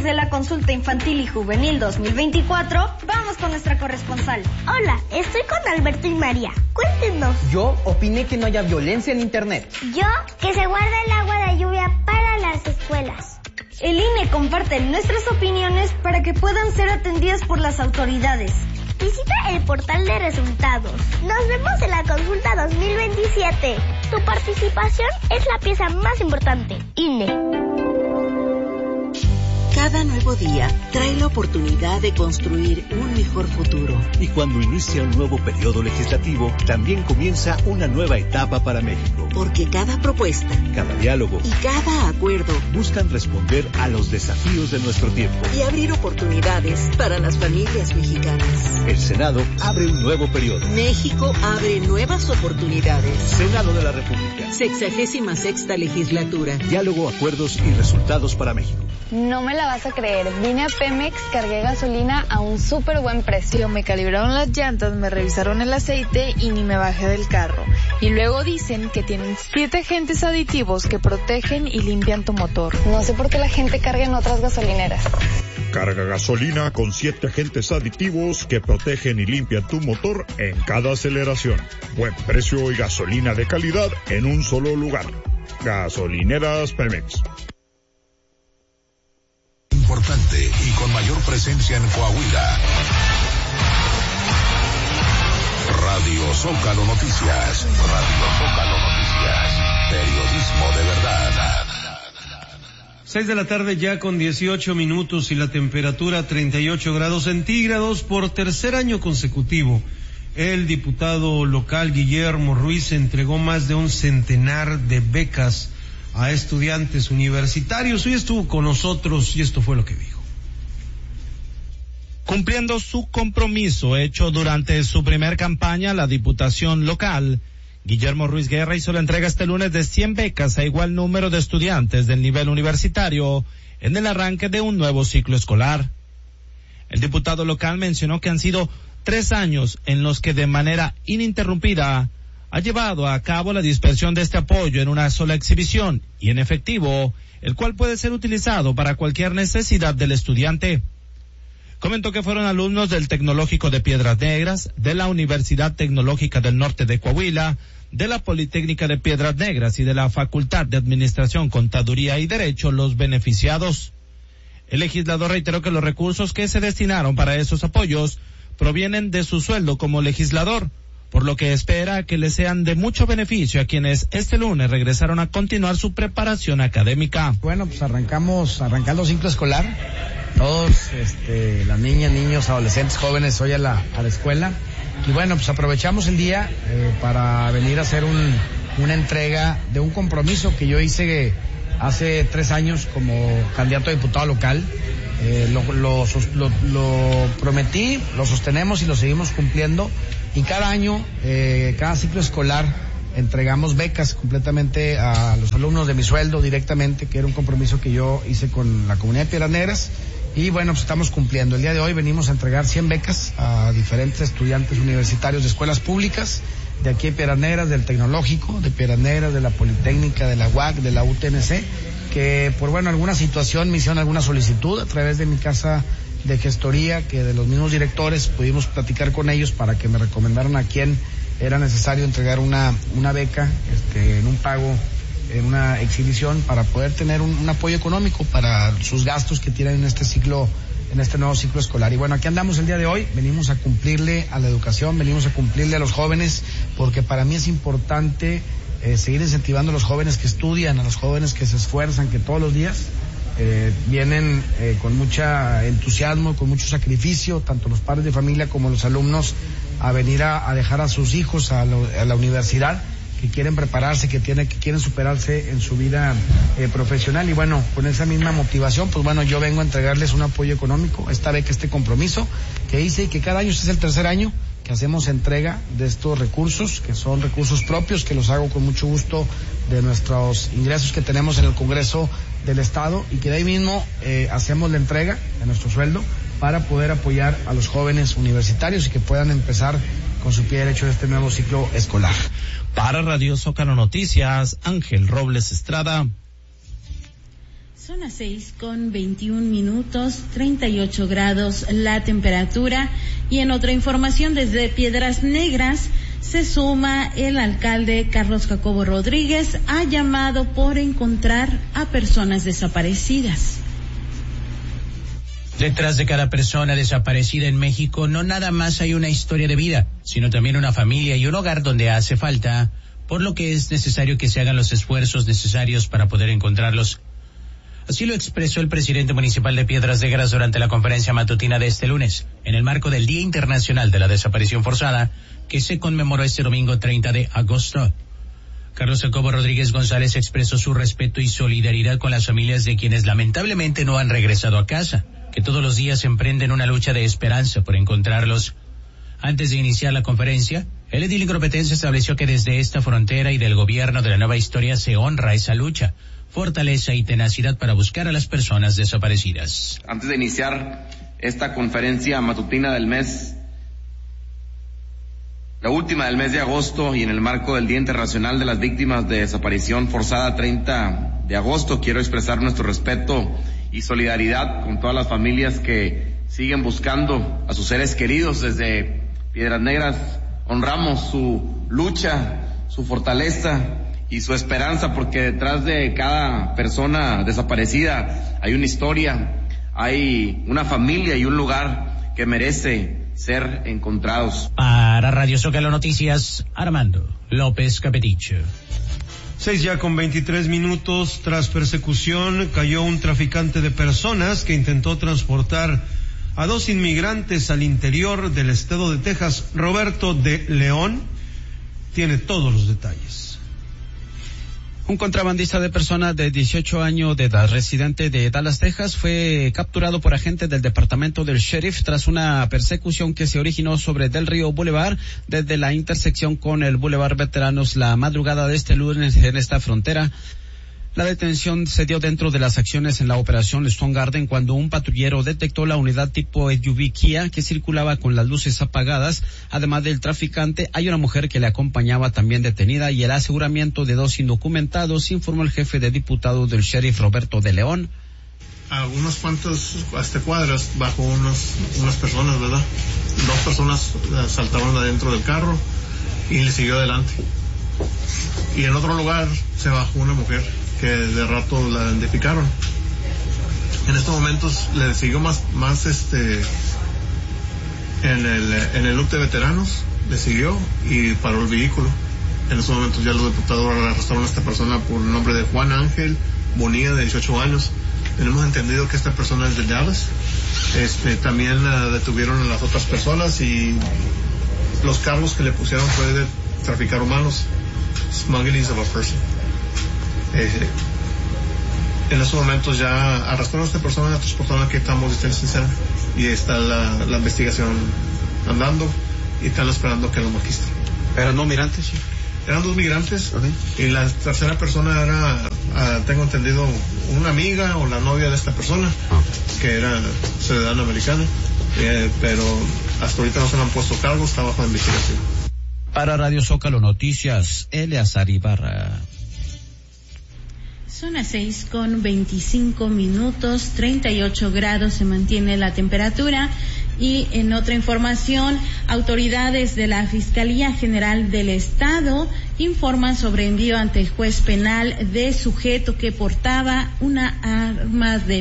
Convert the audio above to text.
de la consulta infantil y juvenil 2024, vamos con nuestra corresponsal. Hola, estoy con Alberto y María. Cuéntenos. Yo opiné que no haya violencia en internet. Yo, que se guarde el agua de lluvia para las escuelas. El INE comparte nuestras opiniones para que puedan ser atendidas por las autoridades. Visita el portal de resultados. Nos vemos en la consulta 2027. Tu participación es la pieza más importante. INE. Cada nuevo día trae la oportunidad de construir un mejor futuro. Y cuando inicia un nuevo periodo legislativo, también comienza una nueva etapa para México. Porque cada propuesta, cada diálogo y cada acuerdo buscan responder a los desafíos de nuestro tiempo y abrir oportunidades para las familias mexicanas. El Senado abre un nuevo periodo. México abre nuevas oportunidades. Senado de la República. 66ª legislatura. Diálogo, acuerdos y resultados para México. No me la vas a creer, vine a Pemex, cargué gasolina a un súper buen precio. Me calibraron las llantas, me revisaron el aceite y ni me bajé del carro. Y luego dicen que tienen 7 agentes aditivos que protegen y limpian tu motor. No sé por qué la gente carga en otras gasolineras. Carga gasolina con 7 agentes aditivos que protegen y limpian tu motor en cada aceleración. Buen precio y gasolina de calidad en un solo lugar. Gasolineras Pemex. Importante y con mayor presencia en Coahuila. Radio Zócalo Noticias. Radio Zócalo Noticias. Periodismo de verdad. 6 de la tarde ya con 18 minutos y la temperatura 38 grados centígrados por tercer año consecutivo. El diputado local Guillermo Ruiz entregó más de un centenar de becas a estudiantes universitarios. Hoy estuvo con nosotros y esto fue lo que dijo. Cumpliendo su compromiso hecho durante su primer campaña a la diputación local, Guillermo Ruiz Guerra hizo la entrega este lunes de 100 becas a igual número de estudiantes del nivel universitario en el arranque de un nuevo ciclo escolar. El diputado local mencionó que han sido 3 años en los que de manera ininterrumpida ha llevado a cabo la dispersión de este apoyo en una sola exhibición y en efectivo, el cual puede ser utilizado para cualquier necesidad del estudiante. Comentó que fueron alumnos del Tecnológico de Piedras Negras, de la Universidad Tecnológica del Norte de Coahuila, de la Politécnica de Piedras Negras y de la Facultad de Administración, Contaduría y Derecho los beneficiados. El legislador reiteró que los recursos que se destinaron para esos apoyos provienen de su sueldo como legislador, por lo que espera que les sean de mucho beneficio a quienes este lunes regresaron a continuar su preparación académica. Bueno, pues arrancando ciclo escolar, todos, las niñas, niños, adolescentes, jóvenes hoy a la escuela, y bueno, pues aprovechamos el día para venir a hacer una entrega de un compromiso que yo hice hace 3 años como candidato a diputado local. Lo prometí, lo sostenemos y lo seguimos cumpliendo. Y cada año, cada ciclo escolar, entregamos becas completamente a los alumnos de mi sueldo directamente, que era un compromiso que yo hice con la comunidad de Piedras Negras. Y bueno, pues estamos cumpliendo. El día de hoy venimos a entregar 100 becas a diferentes estudiantes universitarios de escuelas públicas, de aquí de Piedras Negras, del Tecnológico, de Piedras Negras, de la Politécnica, de la UAC, de la UTNC, que por alguna situación me hicieron alguna solicitud a través de mi casa de gestoría, que de los mismos directores pudimos platicar con ellos para que me recomendaran a quién era necesario entregar una beca en un pago, en una exhibición, para poder tener un apoyo económico para sus gastos que tienen en este nuevo ciclo escolar. Y bueno, aquí andamos el día de hoy, venimos a cumplirle a la educación, venimos a cumplirle a los jóvenes, porque para mí es importante seguir incentivando a los jóvenes que estudian, a los jóvenes que se esfuerzan, que todos los días vienen con mucho entusiasmo, con mucho sacrificio, tanto los padres de familia como los alumnos, a venir a dejar a sus hijos a la universidad, que quieren prepararse, que quieren superarse en su vida profesional. Y bueno, con esa misma motivación, pues bueno, yo vengo a entregarles un apoyo económico, esta beca, este compromiso que hice, y que cada año, este es el tercer año que hacemos entrega de estos recursos, que son recursos propios, que los hago con mucho gusto de nuestros ingresos que tenemos en el Congreso del Estado, y que de ahí mismo hacemos la entrega de nuestro sueldo para poder apoyar a los jóvenes universitarios y que puedan empezar con su pie derecho en este nuevo ciclo escolar. Para Radio Zócalo Noticias, Ángel Robles Estrada. Son las 6:21, 38 grados la temperatura. Y en otra información, desde Piedras Negras se suma el alcalde Carlos Jacobo Rodríguez a llamado por encontrar a personas desaparecidas. Detrás de cada persona desaparecida en México no nada más hay una historia de vida, sino también una familia y un hogar donde hace falta, por lo que es necesario que se hagan los esfuerzos necesarios para poder encontrarlos. Así lo expresó el presidente municipal de Piedras Negras durante la conferencia matutina de este lunes, en el marco del Día Internacional de la Desaparición Forzada, que se conmemoró este domingo 30 de agosto. Carlos Jacobo Rodríguez González expresó su respeto y solidaridad con las familias de quienes lamentablemente no han regresado a casa, que todos los días emprenden una lucha de esperanza por encontrarlos. Antes de iniciar la conferencia, el edil ingropetense estableció que desde esta frontera y del gobierno de la nueva historia se honra esa lucha, fortaleza y tenacidad para buscar a las personas desaparecidas. Antes de iniciar esta conferencia matutina del mes, la última del mes de agosto, y en el marco del Día Internacional de las Víctimas de Desaparición Forzada 30 de agosto, quiero expresar nuestro respeto y solidaridad con todas las familias que siguen buscando a sus seres queridos. Desde Piedras Negras honramos su lucha, su fortaleza y su esperanza, porque detrás de cada persona desaparecida hay una historia, hay una familia y un lugar que merece ser encontrados. Para Radio Zócalo Noticias, Armando López Capeticho. 6:23. Tras persecución, cayó un traficante de personas que intentó transportar a 2 inmigrantes al interior del estado de Texas. Roberto de León tiene todos los detalles. Un contrabandista de personas de 18 años de edad, residente de Dallas, Texas, fue capturado por agentes del departamento del sheriff tras una persecución que se originó sobre Del Río Boulevard desde la intersección con el Boulevard Veteranos la madrugada de este lunes en esta frontera. La detención se dio dentro de las acciones en la operación Stone Garden cuando un patrullero detectó la unidad tipo SUV Kia que circulaba con las luces apagadas. Además del traficante, hay una mujer que le acompañaba también detenida y el aseguramiento de 2 indocumentados, informó el jefe de diputados del sheriff Roberto de León. A unos cuantos cuadras bajo unas personas, ¿verdad? 2 personas saltaron adentro del carro y le siguió adelante. Y en otro lugar se bajó una mujer que de rato la identificaron. En estos momentos le siguió más en el loop de veteranos, le siguió y paró el vehículo. En estos momentos ya los diputados arrestaron a esta persona por el nombre de Juan Ángel Bonilla, de 18 años. Tenemos entendido que esta persona es de Dallas. También detuvieron a las otras personas y los cargos que le pusieron fue de traficar humanos, smuggling of a person. En estos momentos ya arrestaron a esta persona, transportaron aquí estamos detención y está la investigación andando y están esperando que los magistren. ¿Eran 2 migrantes? Sí. Eran 2 migrantes, okay. Y la tercera persona era, tengo entendido, una amiga o la novia de esta persona, que era ciudadana americana, pero hasta ahorita no se le han puesto cargos, está bajo investigación. Para Radio Zócalo Noticias, Eleazar Ibarra. Son las 6:25, 38 grados se mantiene la temperatura. Y en otra información, autoridades de la Fiscalía General del Estado informan sobre envío ante el juez penal de sujeto que portaba una arma de